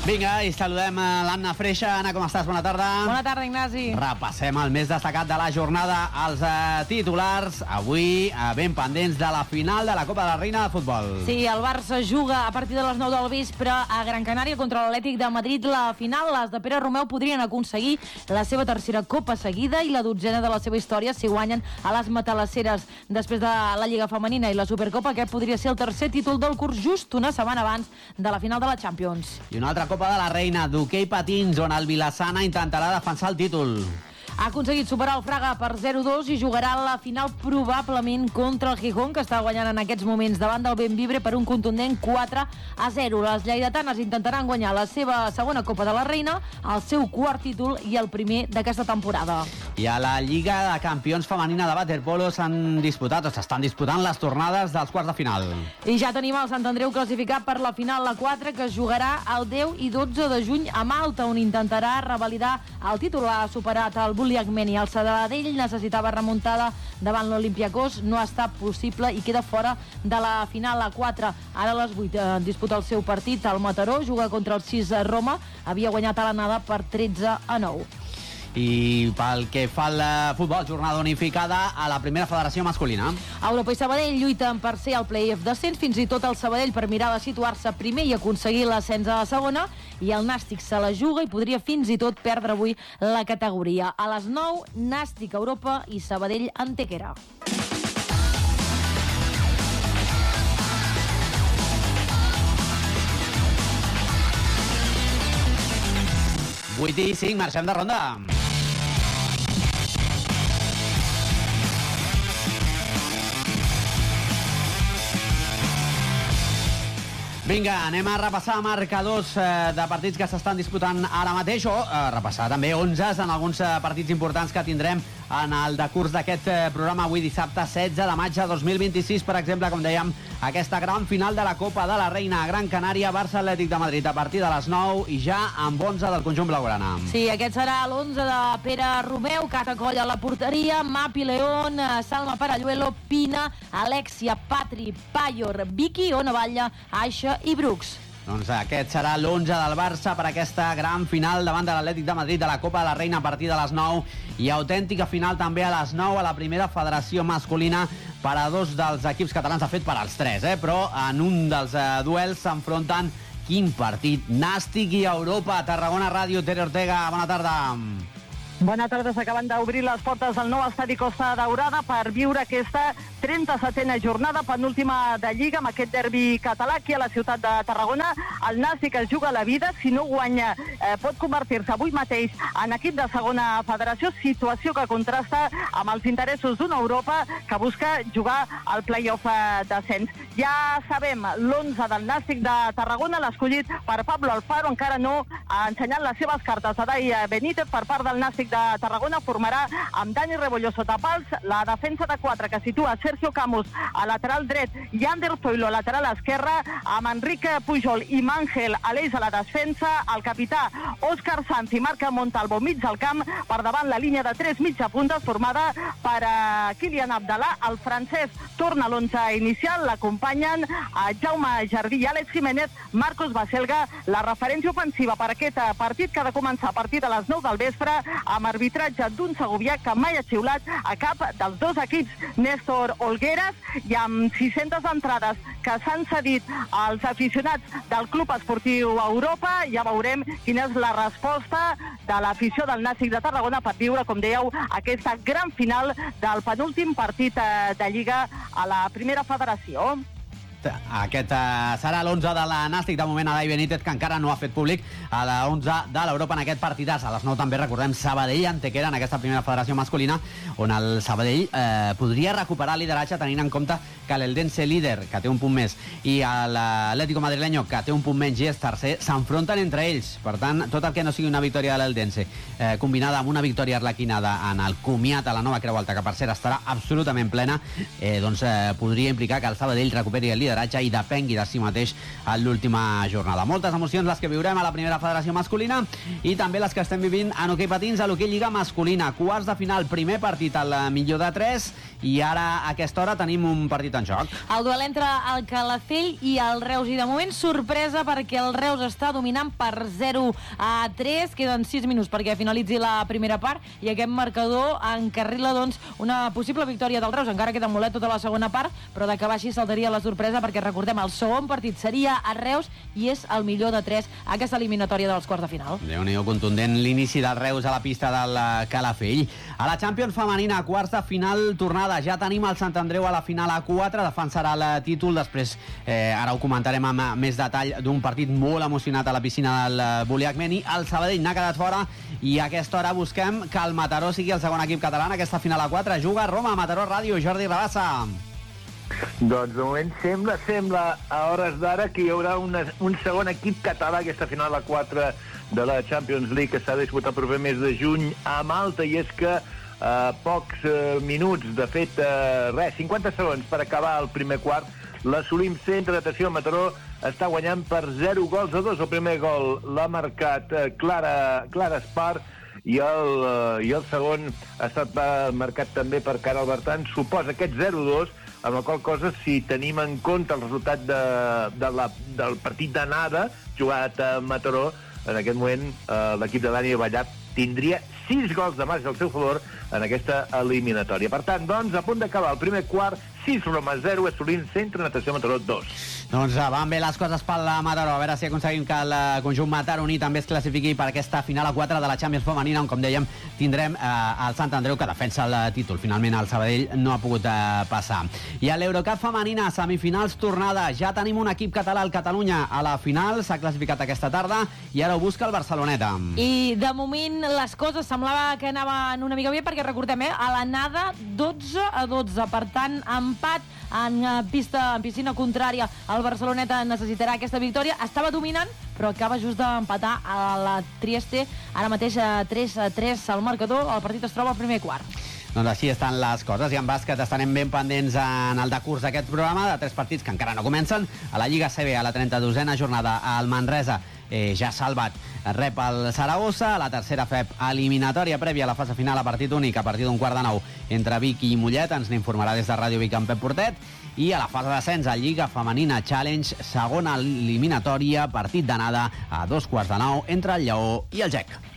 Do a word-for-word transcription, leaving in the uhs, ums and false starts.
Vinga, i saludem a l'Anna Freixa. Anna, com estàs? Bona tarda. Bona tarda, Ignasi. Repassem el més destacat de la jornada, els eh, titulars. Avui, eh, ben pendents de la final de la Copa de la Reina de Futbol. Sí, el Barça juga a partir de les nou del vespre a Gran Canària contra l'Atlètic de Madrid. La final, les de Pere Romeu podrien aconseguir la seva tercera Copa seguida i la dotzena de la seva història si guanyen a les Matalasseres. Després de la Lliga Femenina i la Supercopa, aquest podria ser el tercer títol del curs just una setmana abans de la final de la Champions. I una altra Copa de la Reina d'hoquei patins, on el Vilassana intentarà defensar el títol. Ha aconseguit superar el Fraga per zero dos i jugarà la final probablement contra el Gijón, que està guanyant en aquests moments davant del Bembibre per un contundent quatre a zero. Les lleidatanes intentaran guanyar la seva segona Copa de la Reina, el seu quart títol i el primer d'aquesta temporada. I a la Lliga de Campions Femenina de Waterpolo s'han disputat o s'estan disputant les tornades dels quarts de final. I ja tenim el Sant Andreu classificat per la final, la quatre, que es jugarà el deu i dotze de juny a Malta, on intentarà revalidar el títol. Ha superat el Buliagmeni. El Sabadell necessitava remuntada davant l'Olympiacos, no ha estat possible i queda fora de la final. A quatre, ara a les vuit, eh, disputa el seu partit. El Mataró juga contra el sis a Roma, havia guanyat a l'anada per tretze a nou. I pel que fa al futbol, jornada unificada a la primera federació masculina. Europa i Sabadell lluiten per ser el play-off d'ascens, fins i tot el Sabadell per mirar de situar-se primer i aconseguir l'ascens a la segona, i el Nàstic se la juga i podria fins i tot perdre avui la categoria. A les nou, Nàstic Europa i Sabadell Antequera. vuit i cinc, marxem de ronda. Vinga, anem a repassar marcadors eh, de partits que s'estan disputant ara mateix, o eh, repassar també onzes en alguns eh, partits importants que tindrem en el decurs d'aquest eh, programa avui dissabte setze de maig de dos mil vint-i-sis. Per exemple, com dèiem, aquesta gran final de la Copa de la Reina a Gran Canària, Barça Atlètic de Madrid a partir de les nou i ja amb onze del conjunt blaugrana. Sí, aquest serà l'onze de Pere Romeu, Cata Coll a la porteria, Mapi León, Salma Paralluelo, Pina, Alexia, Patri, Payor, Vicky, Ona Batlle, Aixa i Brooks. Doncs aquest serà l'onze del Barça per aquesta gran final davant de l'Atlètic de Madrid de la Copa de la Reina a partir de les nou, i autèntica final també a les nou a la primera federació masculina per a dos dels equips catalans, de fet per als tres, eh? Però en un dels eh, duels s'enfronten. Quin partit! Nàstic i Europa. Tarragona Ràdio, Tere Ortega, bona tarda. Bona tarda, s'acaben d'obrir les portes del nou estadi Costa Daurada per viure aquesta trenta-setena jornada, penúltima de Lliga, amb aquest derbi català aquí a la ciutat de Tarragona. El Nàstic es juga la vida, si no guanya eh, pot convertir-se avui mateix en equip de segona federació, situació que contrasta amb els interessos d'una Europa que busca jugar al play-off eh, d'ascens. Ja sabem l'onze del Nàstic de Tarragona, l'escollit per Pablo Alfaro, encara no ha ensenyat les seves cartes. Adai Benítez, per part del Nàstic de Tarragona, formarà amb Dani Rebollo sota pals, la defensa de quatre que situa Sergio Camus a lateral dret i Ander Zoilo a lateral esquerra, amb Enrique Pujol i Mangel Aleix a la defensa, el capità Òscar Sanz i Marc Montalvo mig del camp, per davant la línia de tres mitja puntes formada per uh, Kylian Abdalà. El francès torna a l'onze inicial, l'acompanyen a Jaume Jardí i Àlex Jiménez, Marcos Baselga. La referència ofensiva per aquest partit, que ha de començar a partir de les nou del vespre, amb arbitratge d'un segovià que mai ha xiulat a cap dels dos equips, Néstor Olgueras, i amb sis-centes entrades que s'han cedit als aficionats del Club Esportiu Europa, ja veurem quina és la resposta de l'afició del Nàstic de Tarragona per viure, com dèieu, aquesta gran final del penúltim partit de Lliga a la primera federació. Aquest uh, serà l'onze de la Nàstic. De moment, Adai Benítez, que encara no ha fet públic a l'onze de l'Europa en aquest partidàs. A les nou també recordem Sabadell Antequera en aquesta primera federació masculina, on el Sabadell eh, podria recuperar el lideratge, tenint en compte que l'Eldense líder, que té un punt més, i l'Atlético Madrileño, que té un punt menys i és tercer, s'enfronten entre ells. Per tant, tot el que no sigui una victòria de l'Eldense eh, combinada amb una victòria arlequinada en el comiat a la nova Creu Alta, que per cert estarà absolutament plena, eh, doncs eh, podria implicar que el Sabadell recuperi el lideratge lideratge i depengui de si mateix en l'última jornada. Moltes emocions les que viurem a la primera federació masculina i també les que estem vivint en hoquei patins a l'hoquei lliga masculina. Quarts de final, primer partit al millor de tres i ara a aquesta hora tenim un partit en joc. El duel entre el Calafell i el Reus i de moment sorpresa perquè el Reus està dominant per zero a tres. Queden sis minuts perquè finalitzi la primera part i aquest marcador encarrila doncs una possible victòria del Reus. Encara queda molet tota la segona part, però d'acabar així saltaria la sorpresa perquè recordem el segon partit seria a Reus i és el millor de tres a aquesta eliminatòria dels quarts de final. Déu-n'hi-do, contundent l'inici del Reus a la pista del Calafell. A la Champions femenina, quarts de final tornada. Ja tenim el Sant Andreu a la final a quatre, defensarà el títol. Després, eh, ara ho comentarem amb més detall, d'un partit molt emocionat a la piscina del Buliacmeni. El Sabadell n'ha quedat fora i a aquesta hora busquem que el Mataró sigui el segon equip català en aquesta final a quatre. Juga a Roma, Mataró Ràdio, Jordi Rabassa. Doncs de moment sembla, sembla a hores d'ara que hi haurà una, un segon equip català a aquesta final a quatre de la Champions League que s'ha de disputar el proper mes de juny a Malta, i és que a uh, pocs uh, minuts, de fet, uh, res, cinquanta segons per acabar el primer quart, l'Assolim Centre Natació Mataró està guanyant per zero gols a dos. El primer gol l'ha marcat uh, Clara, Clara Espar i el, uh, i el segon ha estat uh, marcat també per Caral Bertran. Suposa aquest zero dos, amb la qual cosa, si tenim en compte el resultat de, de la, del partit d'anada jugat a Mataró, en aquest moment uh, l'equip de Dani Ballat tindria sis gols de marge al seu favor en aquesta eliminatòria. Per tant, doncs, a punt d'acabar el primer quart, sis Roma zero, Assolint Centre Natació Mataró dos. Doncs van bé les coses pel Mataró. A veure si aconseguim que el conjunt mataroní també es classifiqui per aquesta final a quatre de la Champions femenina, on, com dèiem, tindrem eh, el Sant Andreu, que defensa el títol. Finalment el Sabadell no ha pogut eh, passar. I a l'Eurocup femenina, semifinals tornada. Ja tenim un equip català, el Catalunya, a la final. S'ha classificat aquesta tarda i ara ho busca el Barceloneta. I de moment les coses semblava que anaven una mica bé, perquè recordem, eh, a l'anada dotze a dotze. Per tant, empat en pista, en piscina contrària. El Barceloneta necessitarà aquesta victòria. Estava dominant, però acaba just d'empatar a la Trieste. Ara mateix a tres a tres al marcador. El partit es troba al primer quart. Doncs així estan les coses, i en bàsquet estarem ben pendents en el decurs d'aquest programa, de tres partits que encara no comencen. A la Lliga C B, a la trenta-dosena jornada, el Manresa eh, ja salvat rep el Saragossa. A la tercera F E P, eliminatòria prèvia a la fase final a partit únic, a partir d'un quart de nou entre Vic i Mollet. Ens n'informarà des de Ràdio Vic en Pep Portet. I a la fase d'ascens, a Lliga Femenina Challenge, segona eliminatòria, partit d'anada a dos quarts de nou entre el Lleó i el Gec.